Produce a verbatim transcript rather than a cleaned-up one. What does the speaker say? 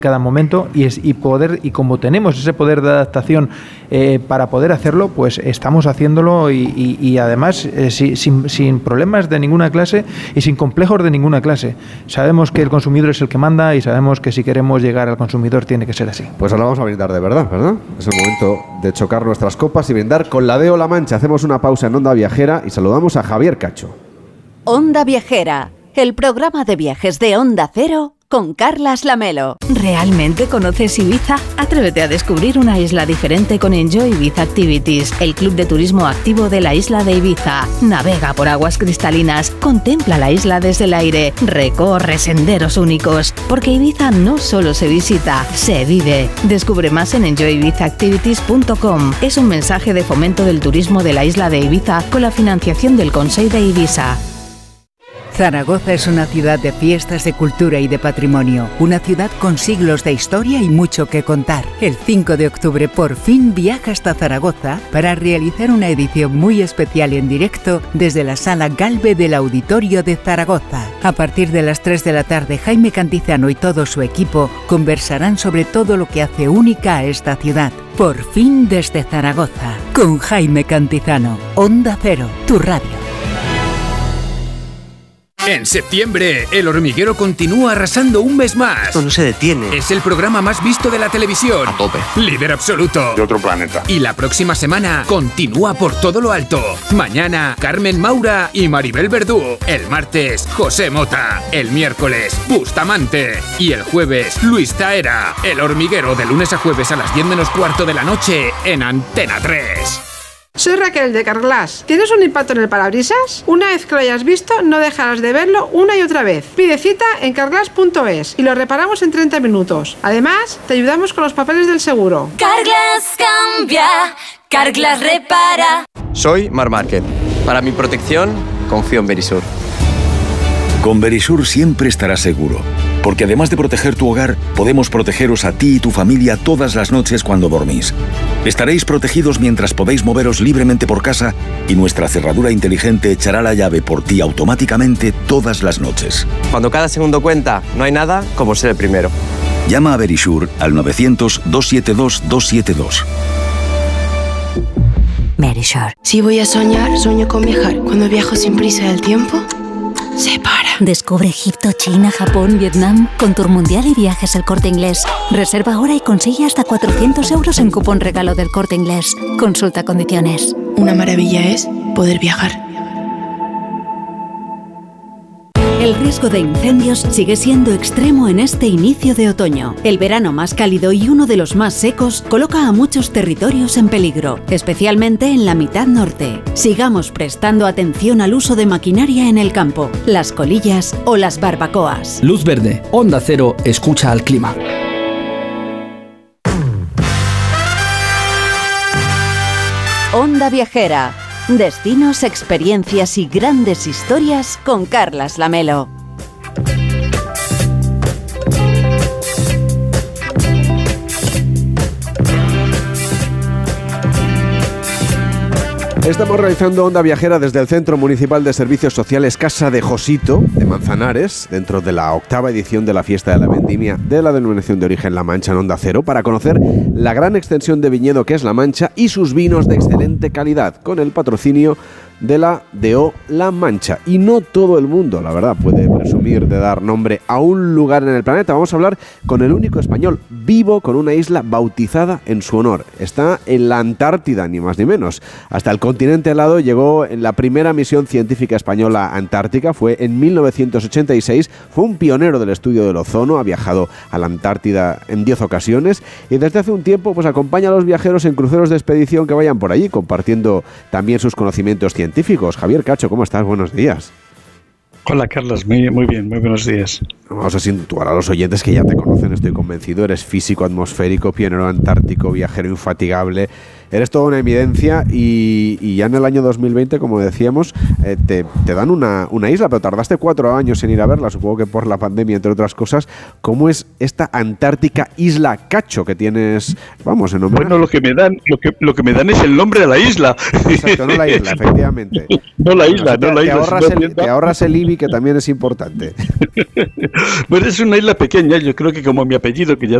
cada momento y, es, y poder y como tenemos ese poder de adaptación eh, para poder hacerlo, pues estamos haciéndolo y, y, y además eh, si, sin, sin problemas de ninguna clase y sin complejos de ninguna clase. Sabemos que el consumidor es el que manda y sabemos que si queremos llegar al consumidor tiene que ser así. Pues ahora vamos a brindar de verdad, ¿verdad? Es el momento de chocar nuestras copas y brindar con la de O La Mancha. Hacemos una pausa en Onda Viajera y saludamos a Javier Cacho. Onda Viajera, el programa de viajes de Onda Cero con Carlas Lamelo. ¿Realmente conoces Ibiza? Atrévete a descubrir una isla diferente con Enjoy Ibiza Activities, el club de turismo activo de la isla de Ibiza. Navega por aguas cristalinas, contempla la isla desde el aire, recorre senderos únicos, porque Ibiza no solo se visita, se vive. Descubre más en enjoy ibiza activities punto com. Es un mensaje de fomento del turismo de la isla de Ibiza con la financiación del Consell de Ibiza. Zaragoza es una ciudad de fiestas, de cultura y de patrimonio. Una ciudad con siglos de historia y mucho que contar. El cinco de octubre por fin viaja hasta Zaragoza para realizar una edición muy especial en directo desde la Sala Galve del Auditorio de Zaragoza. A partir de las tres de la tarde, Jaime Cantizano y todo su equipo conversarán sobre todo lo que hace única a esta ciudad. Por fin desde Zaragoza, con Jaime Cantizano. Onda Cero, tu radio. En septiembre, El Hormiguero continúa arrasando un mes más. Esto no se detiene. Es el programa más visto de la televisión. A tope. Líder absoluto. De otro planeta. Y la próxima semana continúa por todo lo alto. Mañana, Carmen Maura y Maribel Verdú. El martes, José Mota. El miércoles, Bustamante. Y el jueves, Luis Taera. El Hormiguero de lunes a jueves a las diez menos cuarto de la noche en Antena tres. Soy Raquel de Carglass. ¿Tienes un impacto en el parabrisas? Una vez que lo hayas visto, no dejarás de verlo una y otra vez. Pide cita en carglass punto es y lo reparamos en treinta minutos. Además, te ayudamos con los papeles del seguro. Carglass cambia, Carglass repara. Soy Mar Márquez. Para mi protección, confío en Verisur. Con Verisur siempre estarás seguro, porque además de proteger tu hogar, podemos protegeros a ti y tu familia todas las noches cuando dormís. Estaréis protegidos mientras podéis moveros libremente por casa y nuestra cerradura inteligente echará la llave por ti automáticamente todas las noches. Cuando cada segundo cuenta, no hay nada como ser el primero. Llama a Verisur al novecientos, doscientos setenta y dos, doscientos setenta y dos. Verisur. Si voy a soñar, sueño con viajar. Cuando viajo sin prisa del tiempo, se para. Descubre Egipto, China, Japón, Vietnam con Tour Mundial y Viajes El Corte Inglés. Reserva ahora y consigue hasta cuatrocientos euros en cupón regalo del Corte Inglés. Consulta condiciones. Una maravilla es poder viajar. El riesgo de incendios sigue siendo extremo en este inicio de otoño. El verano más cálido y uno de los más secos coloca a muchos territorios en peligro, especialmente en la mitad norte. Sigamos prestando atención al uso de maquinaria en el campo, las colillas o las barbacoas. Luz verde, Onda Cero, escucha al clima. Onda Viajera. Destinos, experiencias y grandes historias con Carlas Lamelo. Estamos realizando Onda Viajera desde el Centro Municipal de Servicios Sociales Casa de Josito, de Manzanares, dentro de la octava edición de la Fiesta de la Vendimia de la Denominación de Origen La Mancha en Onda Cero, para conocer la gran extensión de viñedo que es La Mancha y sus vinos de excelente calidad, con el patrocinio de la D O La Mancha. Y no todo el mundo, la verdad, puede presumir de dar nombre a un lugar en el planeta. Vamos a hablar con el único español vivo con una isla bautizada en su honor. Está en la Antártida, ni más ni menos. Hasta el continente helado llegó en la primera misión científica española antártica, fue en mil novecientos ochenta y seis, fue un pionero del estudio del ozono, ha viajado a la Antártida en diez ocasiones y desde hace un tiempo pues acompaña a los viajeros en cruceros de expedición que vayan por allí, compartiendo también sus conocimientos científicos. científicos. Javier Cacho, ¿cómo estás? Buenos días. Hola, Carlos. Muy, muy bien, muy buenos días. Vamos a situar a los oyentes que ya te conocen, estoy convencido. Eres físico atmosférico, pionero antártico, viajero infatigable. eres toda una eminencia y, y ya en el año dos mil veinte, como decíamos, eh, te, te dan una, una isla, pero tardaste cuatro años en ir a verla, supongo que por la pandemia, entre otras cosas. ¿Cómo es esta Antártica Isla Cacho que tienes, vamos, en homenaje? Bueno, lo que me dan, lo que, lo que me dan es el nombre de la isla. Exacto, no la isla, efectivamente. No la isla, bueno, no te, la isla. Te ahorras, sino el, te ahorras el I B I, que también es importante. Bueno, es una isla pequeña, yo creo que como mi apellido, que ya